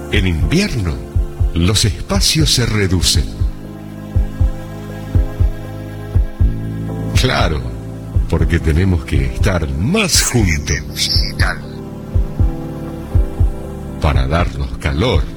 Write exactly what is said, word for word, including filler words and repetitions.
En invierno, los espacios se reducen. Claro, porque tenemos que estar más juntos para darnos calor.